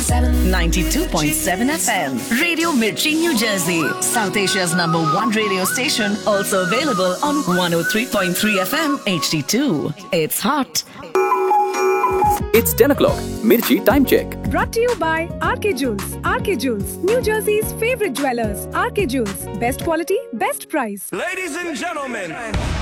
92.7 FM. Radio Mirchi, New Jersey. South Asia's #1 radio station. Also available on 103.3 FM HD2. It's hot. It's 10 o'clock. Mirchi time check. Brought to you by RK Jewels. RK Jewels, New Jersey's favorite jewelers. RK Jewels, best quality, best price. Ladies and gentlemen,